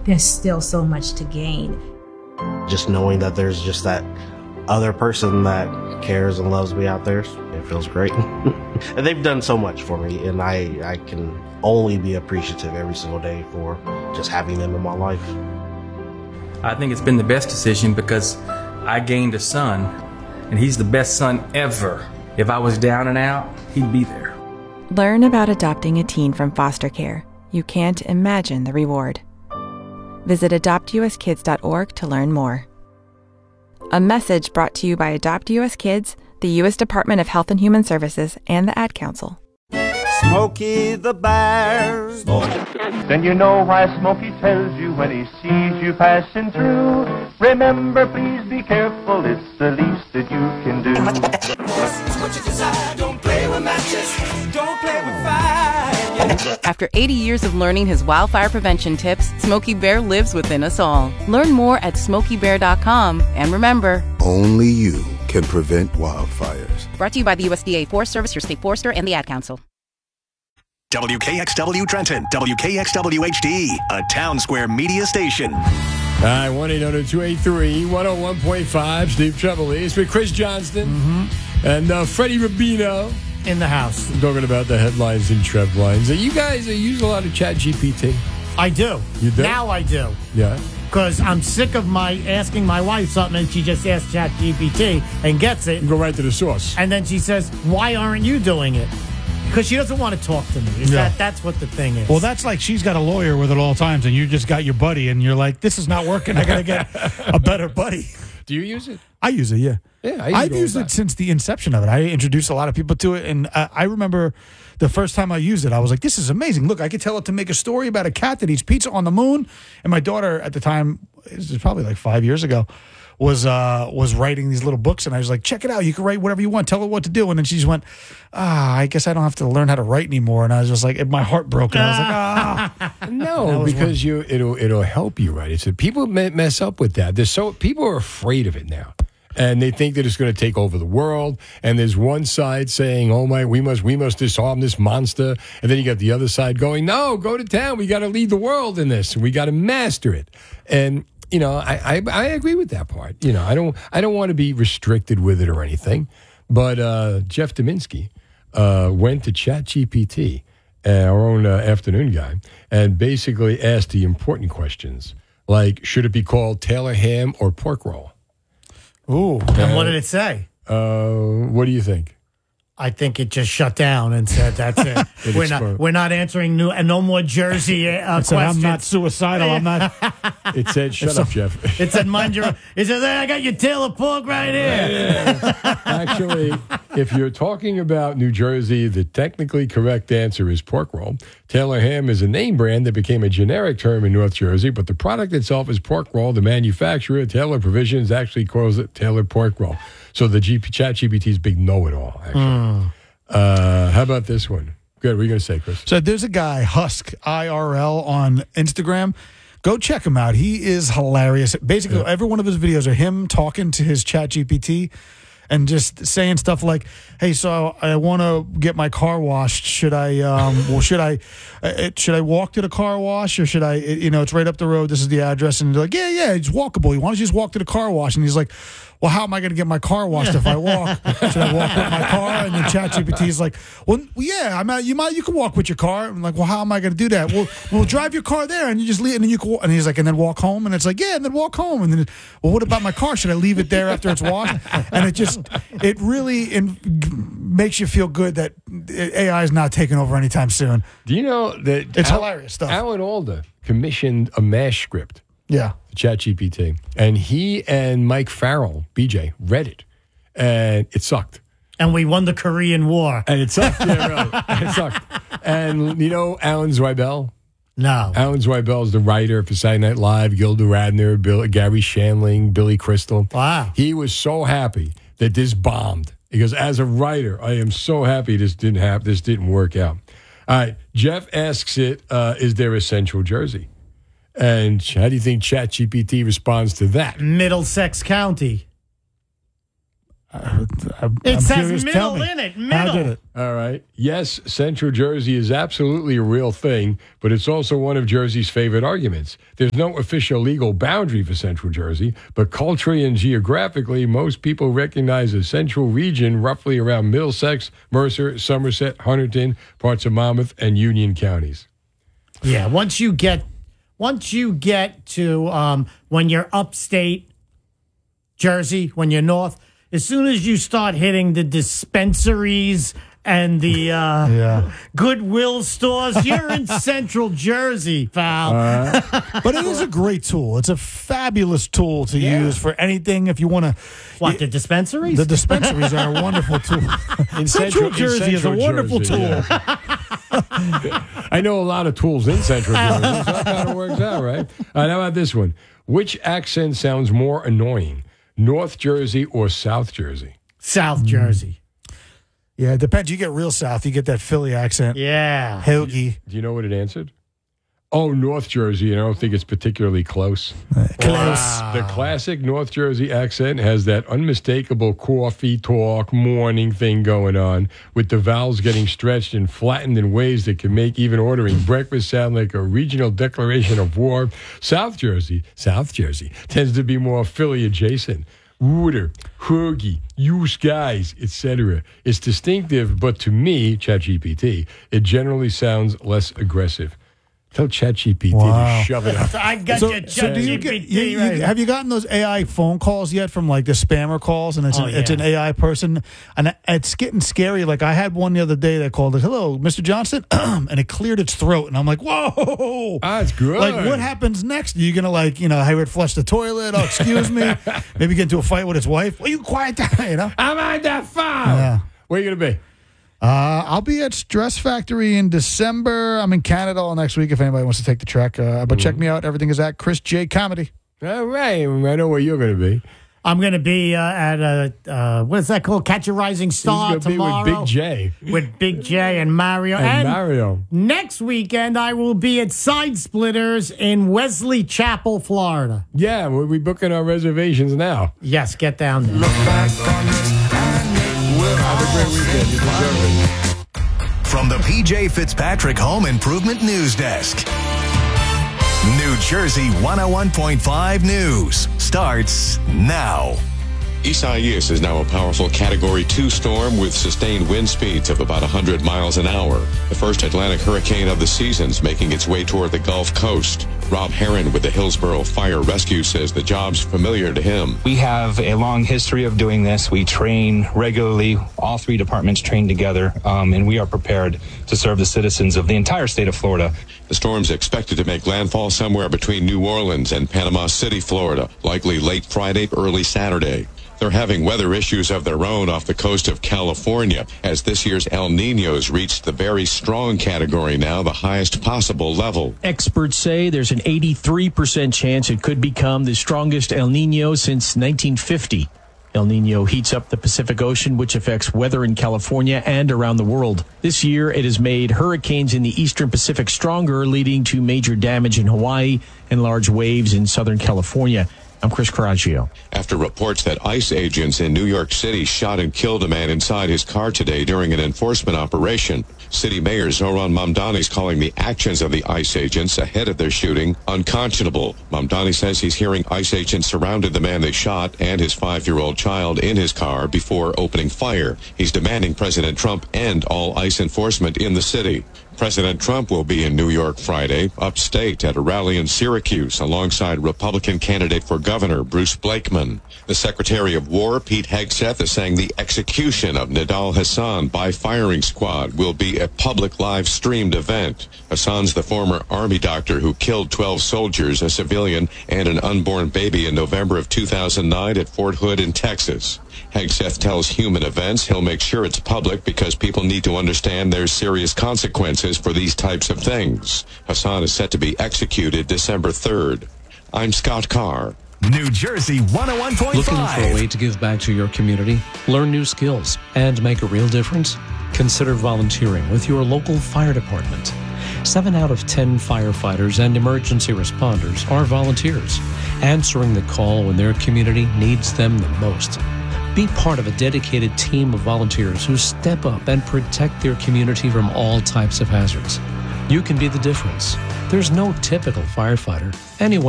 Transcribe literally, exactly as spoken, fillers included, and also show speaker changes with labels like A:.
A: there's still so much to gain.
B: Just knowing that there's just that other person that cares and loves me out there, it feels great. And they've done so much for me, and I, I can only be appreciative every single day for just having them in my life.
C: I think it's been the best decision because I gained a son, and he's the best son ever. If I was down and out, he'd be there.
D: Learn about adopting a teen from foster care. You can't imagine the reward. Visit adopt u s kids dot org to learn more. A message brought to you by Adopt U S Kids, the U S Department of Health and Human Services, and the Ad Council.
E: Smokey the Bear.
F: Then you know why Smokey tells you when he sees you passing through. Remember, please be careful, it's the least that you can do.
E: What you desire, don't play with matches, don't play with fire.
G: After eighty years of learning his wildfire prevention tips, Smokey Bear lives within us all. Learn more at smokey bear dot com. And remember,
H: only you can prevent wildfires.
G: Brought to you by the U S D A Forest Service, your state forester, and the Ad Council.
I: W K X W Trenton, W K X W H D, a Town Square media station.
J: All right, one eight hundred two eight three one oh one point five. Steve Trevelise with Chris Johnston mm-hmm. and uh, Freddie Rubino.
K: In the house.
J: I'm talking about the headlines and Trev lines. Are you guys are use a lot of Chat G P T?
K: I do.
J: You do?
K: Now I do.
J: Yeah.
K: Because I'm sick of my asking my wife something and she just asks Chat G P T and gets it.
J: You go right to the source.
K: And then she says, why aren't you doing it? Because she doesn't want to talk to me. Is
L: Yeah.
K: that, that's what the thing is.
L: Well, that's like she's got a lawyer with at all times, and you just got your buddy, and you're like, this is not working. I got to get a better buddy.
J: Do you use it?
L: I use it, yeah.
J: Yeah, I use
L: I've
J: it all
L: used
J: the
L: it
J: time.
L: since the inception of it. I introduced a lot of people to it, and uh, I remember the first time I used it, I was like, this is amazing. Look, I could tell it to make a story about a cat that eats pizza on the moon. And my daughter at the time, this is probably like five years ago, was uh, was writing these little books, and I was like, check it out. You can write whatever you want. Tell her what to do. And then she just went, ah, I guess I don't have to learn how to write anymore. And I was just like, my heart broke. And I was like, ah.
J: No, because you it'll it'll help you, right? It's people me- mess up with that. There's so people are afraid of it now. And they think that it's going to take over the world. And there's one side saying, "Oh my, we must, we must disarm this monster." And then you got the other side going, "No, go to town. We got to lead the world in this. We got to master it." And you know, I, I I agree with that part. You know, I don't I don't want to be restricted with it or anything. But uh, Jeff Dominski uh, went to ChatGPT, uh, our own uh, afternoon guy, and basically asked the important questions like, should it be called Taylor ham or pork roll?
K: Ooh. And what did it say?
J: Uh, what do you think?
K: I think it just shut down and said, that's it.
J: It
K: we're,
J: exploded.
K: not, we're not answering new, and no more Jersey uh,
L: It said,
K: questions.
L: I'm not suicidal. I'm not.
J: It said, shut up, Jeff.
K: It said, mind your... It said, I got your tail of pork right here.
J: Actually, if you're talking about New Jersey, the technically correct answer is pork roll. Taylor ham is a name brand that became a generic term in North Jersey, but the product itself is pork roll. The manufacturer, Taylor Provisions, actually calls it Taylor pork roll. So the G P, ChatGPT's big know-it-all, actually. Mm. Uh, how about this one? Good. What are you going to say, Chris?
L: So there's a guy, Husk, I R L, on Instagram. Go check him out. He is hilarious. Basically, yeah. every one of his videos are him talking to his ChatGPT and just saying stuff like, "Hey, so I want to get my car washed. Should I? Um, well, should I? Uh, should I walk to the car wash, or should I? You know, it's right up the road. This is the address." And they're like, "Yeah, yeah, it's walkable. Why don't you just walk to the car wash?" And he's like, "Well, how am I going to get my car washed if I walk? Should I walk with my car?" And then ChatGPT is like, "Well, yeah, I mean, you might, you can walk with your car." I'm like, "Well, how am I going to do that?" "Well, we'll drive your car there, and you just leave, and then you can." Walk. And he's like, "And then walk home." And it's like, "Yeah, and then walk home." And then, "Well, what about my car? Should I leave it there after it's washed?" And it just, it really in, makes you feel good that A I is not taking over anytime soon.
J: Do you know that
L: it's
J: Al-
L: hilarious stuff?
J: Alan Alda commissioned a MASH script.
L: Yeah.
J: ChatGPT. And he and Mike Farrell, B J, read it. And it sucked.
K: And we won the Korean War.
J: And it sucked. Yeah, really. It sucked. And you know Alan Zweibel?
K: No.
J: Alan Zweibel is the writer for Saturday Night Live, Gilda Radner, Bill, Gary Shandling, Billy Crystal.
K: Wow.
J: He was so happy that this bombed. He goes, as a writer, I am so happy this didn't happen. This didn't work out. All right. Jeff asks it, uh, is there a Central Jersey? And how do you think ChatGPT responds to that?
K: Middlesex County.
L: Uh, I'm,
K: It
L: I'm
K: says
L: curious. Tell
K: middle
L: me.
K: in it.
L: How
K: Middle.
L: did it?
J: All right. Yes, Central Jersey is absolutely a real thing, but it's also one of Jersey's favorite arguments. There's no official legal boundary for Central Jersey, but culturally and geographically, most people recognize the central region roughly around Middlesex, Mercer, Somerset, Hunterdon, parts of Monmouth, and Union counties.
K: Yeah, once you get once you get to um, when you're upstate Jersey, when you're north, as soon as you start hitting the dispensaries and the uh,
L: Yeah.
K: Goodwill stores, you're in Central Jersey, pal.
L: But it is a great tool. It's a fabulous tool to use for anything if you want to.
K: What, the dispensaries?
L: The dispensaries are a wonderful tool.
J: In
L: Central,
J: in
L: Jersey is a
J: Central
L: wonderful
J: Jersey,
L: tool.
J: yeah. I know a lot of tools in Central Jersey, so that kind of works out, right? All right, how about this one? Which accent sounds more annoying, North Jersey or South Jersey?
K: South Jersey.
L: Yeah, it depends. You get real south, you get that Philly accent.
K: Yeah.
L: Hoagie.
J: Do you know what it answered? Oh, North Jersey, and I don't think it's particularly close.
L: Close.
J: The classic North Jersey accent has that unmistakable coffee talk morning thing going on, with the vowels getting stretched and flattened in ways that can make even ordering breakfast sound like a regional declaration of war. South Jersey, South Jersey, tends to be more Philly adjacent. Wooder, hoagie, use guys, et cetera. It's distinctive, but to me, ChatGPT, it generally sounds less aggressive. Tell ChatGPT
L: Wow.
J: to shove it up.
K: I got
L: So,
K: your
L: so do you
K: ChatGPT
L: get? You, you,
K: right.
L: have you gotten those A I phone calls yet from like the spammer calls, and it's
K: Oh,
L: an, it's
K: yeah.
L: an A I person, and it's getting scary. Like I had one the other day that called it, "Hello, Mister Johnson," and it cleared its throat, and I'm like, "Whoa,
J: Ah, it's good.
L: Like, what happens next? Are you gonna like, you know, have it flush the toilet? Oh, excuse me. Maybe get into a fight with his wife. Will you quiet down? You know?
J: I'm on that phone.
L: Yeah.
J: Where are you going to be?
L: Uh, I'll be at Stress Factory in December. I'm in Canada all next week if anybody wants to take the trek. Uh, but check me out. Everything is at Chris J Comedy.
J: All right. I know where you're going to be.
K: I'm going to be uh, at a, uh, what is that called? Catch a Rising Star
J: He's gonna
K: tomorrow.
J: be with Big J.
K: With Big J and Mario.
J: And Mario.
K: Next weekend, I will be at Side Splitters in Wesley Chapel, Florida.
J: Yeah, we'll be booking our reservations now.
K: Yes, get down there.
J: Have a great weekend. You deserve it.
I: From the P J Fitzpatrick Home Improvement News Desk. New Jersey one oh one point five News starts now.
M: Isaias is now a powerful Category two storm with sustained wind speeds of about one hundred miles an hour. The first Atlantic hurricane of the season's making its way toward the Gulf Coast. Rob Heron with the Hillsborough Fire Rescue says the job's familiar to him.
N: We have a long history of doing this. We train regularly. All three departments train together, um, and we are prepared to serve the citizens of the entire state of Florida.
M: The storm's expected to make landfall somewhere between New Orleans and Panama City, Florida, likely late Friday, early Saturday. They're having weather issues of their own off the coast of California, as this year's El Niño's reached the very strong category now, the highest possible level.
O: Experts say there's an eighty-three percent chance it could become the strongest El Niño since nineteen fifty. El Niño heats up the Pacific Ocean, which affects weather in California and around the world. This year, it has made hurricanes in the eastern Pacific stronger, leading to major damage in Hawaii and large waves in Southern California. I'm Chris Coraggio.
M: After reports that ICE agents in New York City shot and killed a man inside his car today during an enforcement operation, City Mayor Zoran Mamdani is calling the actions of the ICE agents ahead of their shooting unconscionable. Mamdani says he's hearing ICE agents surrounded the man they shot and his five-year-old child in his car before opening fire. He's demanding President Trump end all ICE enforcement in the city. President Trump will be in New York Friday, upstate, at a rally in Syracuse alongside Republican candidate for governor Bruce Blakeman. The Secretary of War, Pete Hegseth, is saying the execution of Nidal Hassan by firing squad will be a public live-streamed event. Hassan's the former Army doctor who killed twelve soldiers, a civilian, and an unborn baby in November of two thousand nine at Fort Hood in Texas. Hegseth tells Human Events he'll make sure it's public because people need to understand there's serious consequences for these types of things. Hassan is set to be executed December third. I'm Scott Carr.
I: New Jersey one oh one point five.
P: Looking for a way to give back to your community, learn new skills, and make a real difference? Consider volunteering with your local fire department. Seven out of ten firefighters and emergency responders are volunteers, answering the call when their community needs them the most. Be part of a dedicated team of volunteers who step up and protect their community from all types of hazards. You can be the difference. There's no typical firefighter. Anyone